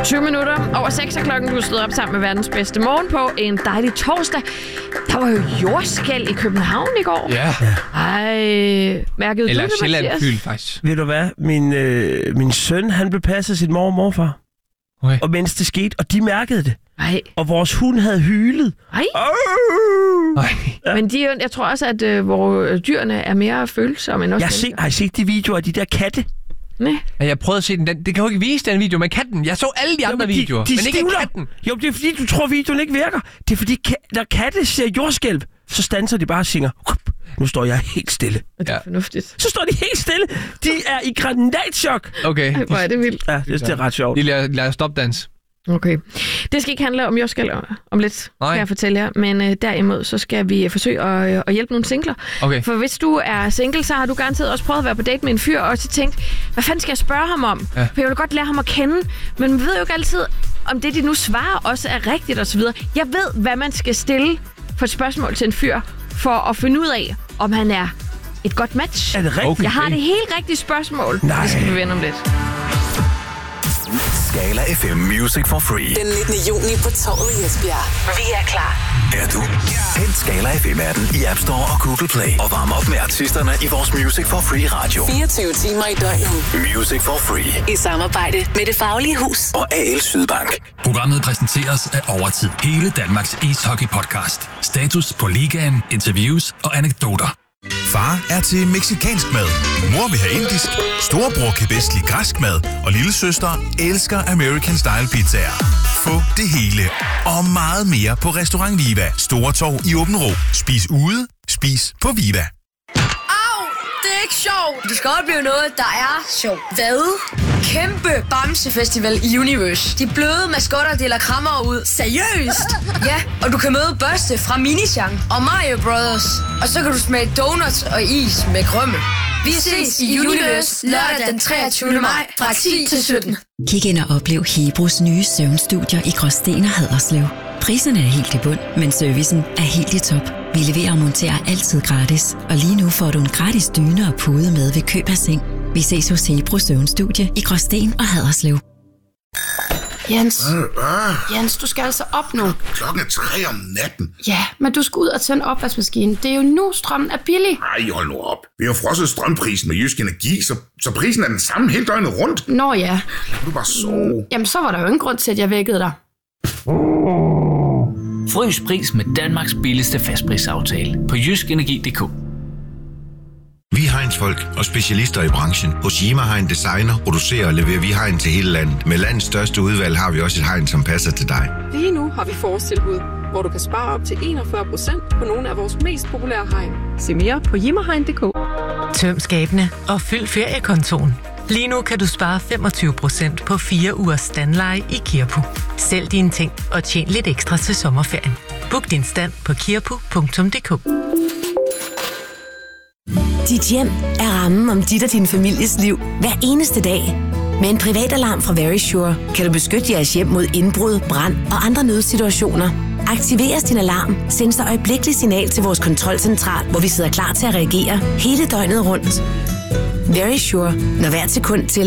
20 minutter over 6 klokken. Du stod op sammen med verdens bedste morgen på en dejlig torsdag. Der var jo jordskælv i København i går. Ja. Ej, mærkede eller du det, Sjælland Mathias? fyld, faktisk. Ved du hvad? Min søn, han blev passet af sin mor og morfar. Okay. Og mens det skete, og de mærkede det. Ej. Og vores hund havde hylet. Ej. Ja. Men jeg tror også, at vores dyrene er mere følsomme end os. Har I set de videoer af de der katte? Nej. Ja, jeg prøvede at se den. Det kan jo ikke vise den video med katten. Jeg så alle de andre videoer, men ikke katten. Jo, det er fordi, du tror, videoen ikke virker. Det er fordi, når katte ser jordskælv, så standser de bare og synger. Nu står jeg helt stille. Det er fornuftigt. Så står de helt stille. De er i granatchok. Okay. Ej, hvor er det vildt. Ja, det er ret sjovt. De lader stopdans. Okay. Det skal ikke handle om jordskælv om lidt, kan jeg fortælle jer. Men derimod, så skal vi forsøge at hjælpe nogle singler. Okay. For hvis du er single, så har du garanteret også prøvet at være på date med en fyr, og så tænkt, hvad fanden skal jeg spørge ham om? Ja. For jeg vil godt lære ham at kende, men man ved jo ikke altid, om det, de nu svarer, også er rigtigt osv. Jeg ved, hvad man skal stille for et spørgsmål til en fyr, for at finde ud af, om han er et godt match. Er det rigtigt? Jeg har det helt rigtige spørgsmål. Nej. Det skal vi vende om lidt. Skala FM Music for Free. Den 19. juni på Torvet i Esbjerg. Vi er klar. Er du? Hent Skala FM-appen i App Store og Google Play. Og varm op med artisterne i vores Music for Free radio. 24 timer i døgnet. Music for Free. I samarbejde med Det Faglige Hus. Og AL Sydbank. Programmet præsenteres af Overtid. Hele Danmarks ishockey-podcast. Status på ligaen, interviews og anekdoter. Far er til mexicansk mad. Mor vil have indisk. Storebror kan bedst lide græsk mad. Og lillesøster elsker American Style pizzaer. Få det hele og meget mere på Restaurant Viva. Store Torv i Åbenrå. Spis ude. Spis på Viva. Det er ikke sjovt. Du skal opleve noget, der er sjovt. Hvad? Kæmpe Bamsefestival i Universe. De bløde maskotter deler krammer ud. Seriøst? Ja, og du kan møde Børste fra Minichan og Mario Brothers. Og så kan du smage donuts og is med krømmel. Vi ses i Universe lørdag den 23. maj fra 10 til 17. Kig ind og oplev Hebros nye søvnstudier i Gråsten og Haderslev. Priserne er helt i bund, men servicen er helt i top. Vi leverer og monterer altid gratis, og lige nu får du en gratis dyne og pude med ved køb af seng. Vi ses hos Hebros søvnstudie i Gråsten og Haderslev. Jens, du skal altså op nu. Klokken er 3 om natten. Ja, men du skal ud og tænde opvaskemaskinen. Det er jo nu, strømmen er billig. Ej, hold nu op. Vi har frosset strømprisen med Jysk Energi, så prisen er den samme hele døgnet rundt. Nå ja. Lad du bare sove. Jamen, så var der jo ingen grund til, at jeg vækkede dig. Frys pris med Danmarks billigste fastprisaftale på jyskenergi.dk. Vi er Heinz-folk og specialister i branchen. Hos Yima Hein designer, producerer og leverer vi Hein til hele landet. Med landets største udvalg har vi også et Hein, som passer til dig. Lige nu har vi forårstilbud, hvor du kan spare op til 41% på nogle af vores mest populære hegn. Se mere på jimmahegn.dk. Tøm skabene og fyld feriekontoen. Lige nu kan du spare 25% på 4 ugers standleje i Kirpu. Sælg dine ting og tjen lidt ekstra til sommerferien. Book din stand på kirpu.dk. Dit hjem er rammen om dit og din families liv hver eneste dag. Med en privatalarm fra Verisure kan du beskytte jeres hjem mod indbrud, brand og andre nødsituationer. Aktiveres din alarm, sendes der øjeblikkeligt signal til vores kontrolcentral, hvor vi sidder klar til at reagere hele døgnet rundt. Verisure, når hvert sekund til